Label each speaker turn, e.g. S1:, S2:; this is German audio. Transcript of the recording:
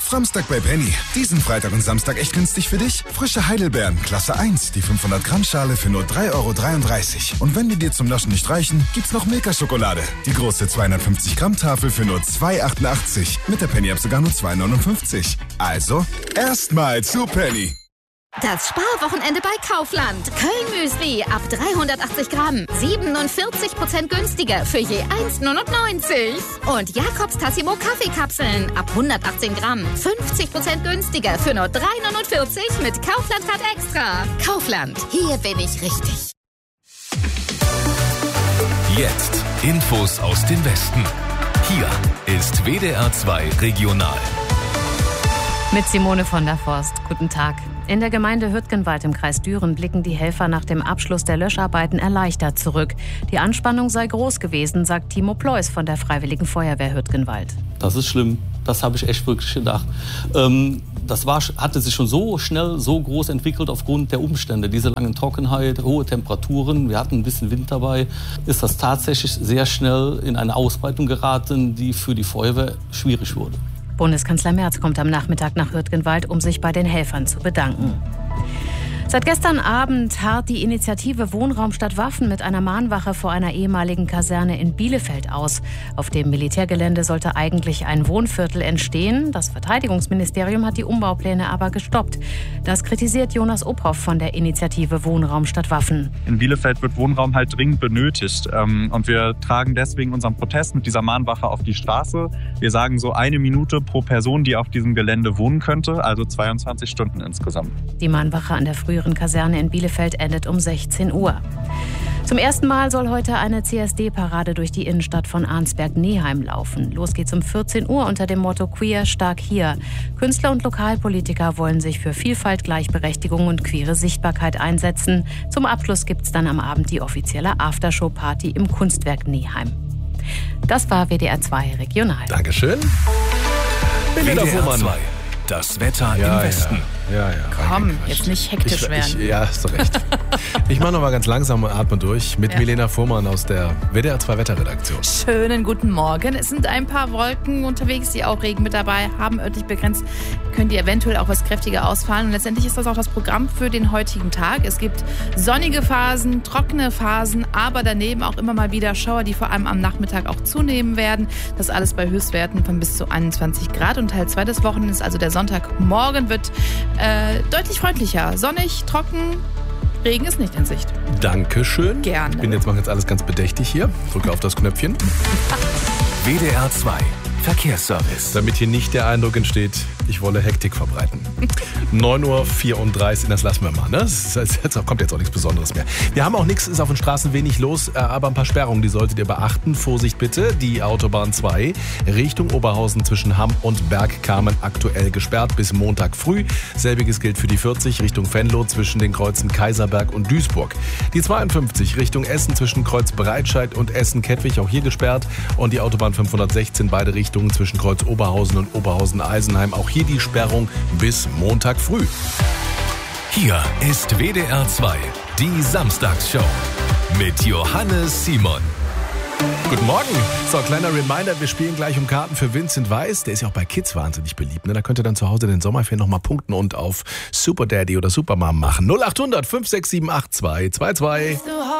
S1: Samstag bei Penny. Diesen Freitag und Samstag echt günstig für dich? Frische Heidelbeeren, Klasse 1, die 500 Gramm Schale für nur 3,33 €. Und wenn die dir zum Naschen nicht reichen, gibt's noch Milka-Schokolade. Die große 250 Gramm Tafel für nur 2,88 €. Mit der Penny-App sogar nur 2,59 €. Also, erstmal zu Penny.
S2: Das Sparwochenende bei Kaufland. Köln-Müsli ab 380 Gramm. 47% günstiger für je 1,99 €. Und Jakobs Tassimo Kaffeekapseln ab 118 Gramm. 50% günstiger für nur 3,49 € mit Kaufland-Card Extra. Kaufland, hier bin ich richtig.
S3: Jetzt Infos aus dem Westen. Hier ist WDR 2 Regional.
S4: Mit Simone von der Forst. Guten Tag. In der Gemeinde Hürtgenwald im Kreis Düren blicken die Helfer nach dem Abschluss der Löscharbeiten erleichtert zurück. Die Anspannung sei groß gewesen, sagt Timo Pleus von der Freiwilligen Feuerwehr Hürtgenwald.
S5: Das ist schlimm. Das habe ich echt wirklich gedacht. Hatte sich schon so schnell, so groß entwickelt aufgrund der Umstände. Diese langen Trockenheit, hohe Temperaturen, wir hatten ein bisschen Wind dabei. Ist das tatsächlich sehr schnell in eine Ausbreitung geraten, die für die Feuerwehr schwierig wurde.
S4: Bundeskanzler Merz kommt am Nachmittag nach Hürtgenwald, um sich bei den Helfern zu bedanken. Seit gestern Abend harrt die Initiative Wohnraum statt Waffen mit einer Mahnwache vor einer ehemaligen Kaserne in Bielefeld aus. Auf dem Militärgelände sollte eigentlich ein Wohnviertel entstehen. Das Verteidigungsministerium hat die Umbaupläne aber gestoppt. Das kritisiert Jonas Ophoff von der Initiative Wohnraum statt Waffen.
S6: In Bielefeld wird Wohnraum halt dringend benötigt. Und wir tragen deswegen unseren Protest mit dieser Mahnwache auf die Straße. Wir sagen so 1 Minute pro Person, die auf diesem Gelände wohnen könnte, also 22 Stunden insgesamt.
S4: Die Mahnwache an der früheren Kaserne in Bielefeld endet um 16 Uhr. Zum ersten Mal soll heute eine CSD-Parade durch die Innenstadt von Arnsberg-Neheim laufen. Los geht's um 14 Uhr unter dem Motto Queer stark hier. Künstler und Lokalpolitiker wollen sich für Vielfalt, Gleichberechtigung und queere Sichtbarkeit einsetzen. Zum Abschluss gibt's dann am Abend die offizielle Aftershow-Party im Kunstwerk Neheim. Das war WDR 2 Regional.
S3: Dankeschön. WDR 2. Das Wetter im Westen.
S7: Ja.
S8: Komm, jetzt nicht hektisch werden.
S7: Ja, hast du recht. Ich mache noch mal ganz langsam und atme durch mit Milena Fuhrmann aus der WDR 2 Wetterredaktion.
S8: Schönen guten Morgen. Es sind ein paar Wolken unterwegs, die auch Regen mit dabei haben, örtlich begrenzt. Können die eventuell auch was kräftiger ausfallen. Und letztendlich ist das auch das Programm für den heutigen Tag. Es gibt sonnige Phasen, trockene Phasen, aber daneben auch immer mal wieder Schauer, die vor allem am Nachmittag auch zunehmen werden. Das alles bei Höchstwerten von bis zu 21 Grad. Und Teil 2 des Wochenendes, also der Sonntagmorgen, wird deutlich freundlicher. Sonnig, trocken, Regen ist nicht in Sicht.
S7: Dankeschön.
S8: Gerne.
S7: Ich mache jetzt alles ganz bedächtig hier. Drücke auf das Knöpfchen.
S3: WDR 2 Verkehrsservice.
S7: Damit hier nicht der Eindruck entsteht, ich wolle Hektik verbreiten. 9:34 Uhr, das lassen wir mal. Ne? Da kommt jetzt auch nichts Besonderes mehr. Wir haben auch nichts, ist auf den Straßen wenig los, aber ein paar Sperrungen, die solltet ihr beachten. Vorsicht bitte, die Autobahn 2 Richtung Oberhausen zwischen Hamm und Bergkamen aktuell gesperrt bis Montag früh. Selbiges gilt für die 40 Richtung Venlo zwischen den Kreuzen Kaiserberg und Duisburg. Die 52 Richtung Essen zwischen Kreuz Breitscheid und Essen-Kettwig auch hier gesperrt. Und die Autobahn 516 beide Richtungen zwischen Kreuz Oberhausen und Oberhausen-Eisenheim. Auch hier die Sperrung bis Montag früh.
S3: Hier ist WDR 2, die Samstagsshow mit Johannes Simon.
S7: Guten Morgen. So, kleiner Reminder, wir spielen gleich um Karten für Vincent Weiss. Der ist ja auch bei Kids wahnsinnig beliebt. Ne? Da könnt ihr dann zu Hause den Sommerferien nochmal punkten und auf Super Daddy oder Supermom machen. 0800 567 8222.